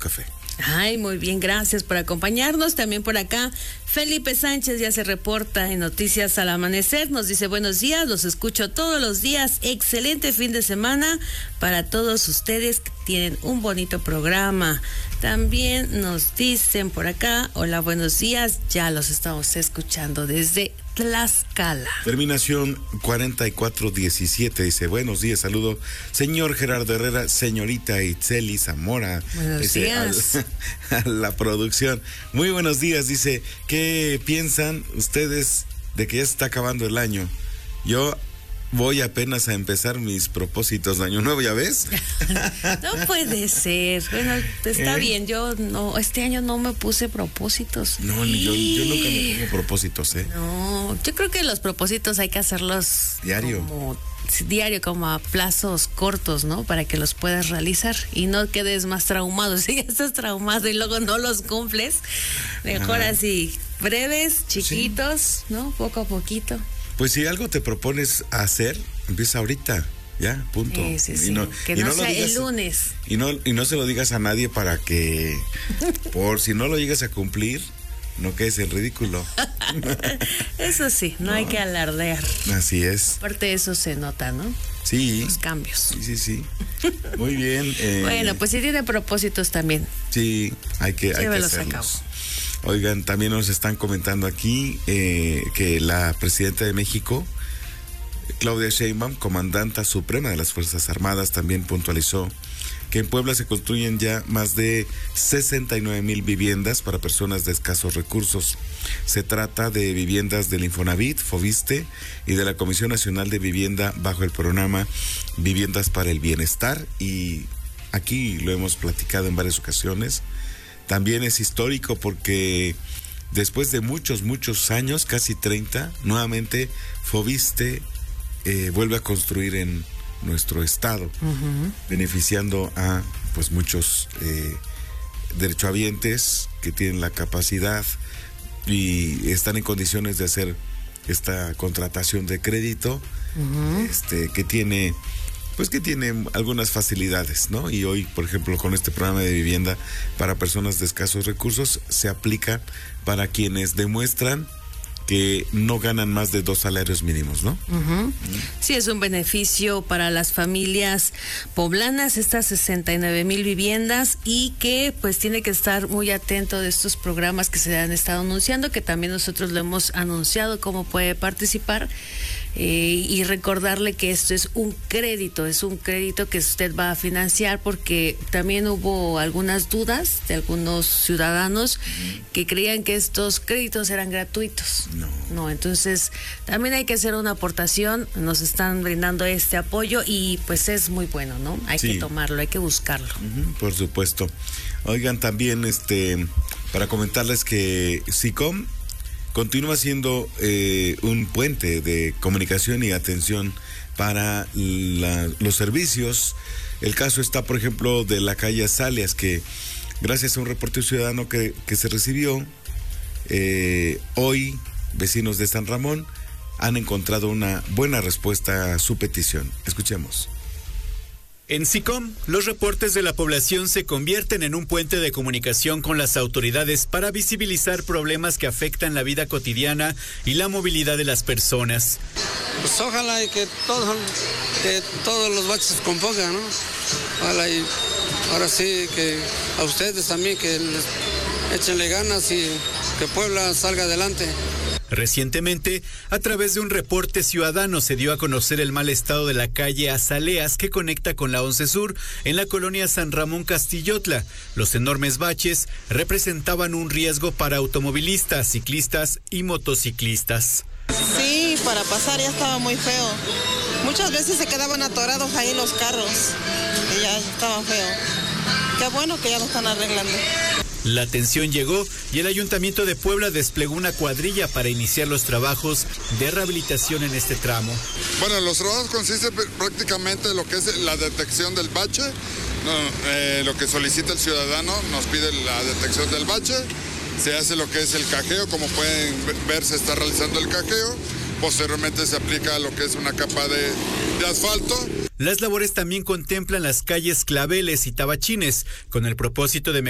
café. Ay, muy bien, gracias por acompañarnos. También por acá, Felipe Sánchez ya se reporta en Noticias al Amanecer. Nos dice, buenos días, los escucho todos los días. Excelente fin de semana para todos ustedes que tienen un bonito programa. También nos dicen por acá, hola, buenos días, ya los estamos escuchando desde Tlaxcala. Terminación 4417 dice, buenos días, saludo señor Gerardo Herrera, señorita Itzeli Zamora. Buenos días. A la producción. Muy buenos días, dice, ¿qué piensan ustedes de que ya se está acabando el año? Yo voy apenas a empezar mis propósitos de año nuevo, ¿ya ves? No puede ser. Bueno, está bien, yo no, este año no me puse propósitos. No, yo nunca me pongo propósitos, ¿eh? No, yo creo que los propósitos hay que hacerlos diario, como a plazos cortos, ¿no? Para que los puedas realizar y no quedes más traumado. Si ya estás traumado y luego no los cumples, mejor así, breves, chiquitos, sí, ¿no? Poco a poquito. Pues si algo te propones hacer, empieza ahorita, ya, punto. Sí. Que no sea el lunes. Y no se lo digas a nadie para que, por si no lo llegas a cumplir, no quedes en ridículo. Eso sí, no hay que alardear. Así es. Aparte de eso se nota, ¿no? Sí. Los cambios. Sí. Muy bien. Bueno, pues si tiene propósitos también. Sí, hay que hacerlos. A cabo. Oigan, también nos están comentando aquí que la presidenta de México, Claudia Sheinbaum, comandanta suprema de las Fuerzas Armadas, también puntualizó que en Puebla se construyen ya más de 69,000 viviendas para personas de escasos recursos. Se trata de viviendas del Infonavit, Foviste y de la Comisión Nacional de Vivienda bajo el programa Viviendas para el Bienestar, y aquí lo hemos platicado en varias ocasiones. También es histórico porque después de muchos años, casi 30, nuevamente Foviste vuelve a construir en nuestro estado, beneficiando a pues muchos derechohabientes que tienen la capacidad y están en condiciones de hacer esta contratación de crédito, que tiene algunas facilidades, ¿no? Y hoy, por ejemplo, con este programa de vivienda para personas de escasos recursos, se aplica para quienes demuestran que no ganan más de 2 salarios mínimos, ¿no? Sí, es un beneficio para las familias poblanas, estas 69,000 viviendas, y que pues tiene que estar muy atento de estos programas que se han estado anunciando, que también nosotros lo hemos anunciado cómo puede participar, y recordarle que esto es un crédito que usted va a financiar, porque también hubo algunas dudas de algunos ciudadanos que creían que estos créditos eran gratuitos. No, entonces también hay que hacer una aportación, nos están brindando este apoyo y pues es muy bueno, ¿no? Hay que tomarlo, hay que buscarlo. Por supuesto. Oigan, también para comentarles que SICOM continúa siendo un puente de comunicación y atención para los servicios. El caso está, por ejemplo, de la calle Azaleas, que gracias a un reportero ciudadano que se recibió hoy, vecinos de San Ramón han encontrado una buena respuesta a su petición. Escuchemos. En SICOM, los reportes de la población se convierten en un puente de comunicación con las autoridades para visibilizar problemas que afectan la vida cotidiana y la movilidad de las personas. Pues ojalá y que todos los baches se compongan, ¿no? Ojalá y ahora sí que a ustedes también que échenle ganas y que Puebla salga adelante. Recientemente, a través de un reporte ciudadano, se dio a conocer el mal estado de la calle Azaleas, que conecta con la 11 Sur, en la colonia San Ramón Castillotla. Los enormes baches representaban un riesgo para automovilistas, ciclistas y motociclistas. Sí, para pasar ya estaba muy feo. Muchas veces se quedaban atorados ahí los carros y ya estaba feo. Qué bueno que ya lo están arreglando. La atención llegó y el Ayuntamiento de Puebla desplegó una cuadrilla para iniciar los trabajos de rehabilitación en este tramo. Bueno, los trabajos consisten prácticamente en lo que es la detección del bache, lo que solicita el ciudadano, nos pide la detección del bache, se hace lo que es el cajeo, como pueden ver se está realizando el cajeo, posteriormente se aplica lo que es una capa de asfalto. Las labores también contemplan las calles Claveles y Tabachines, con el propósito de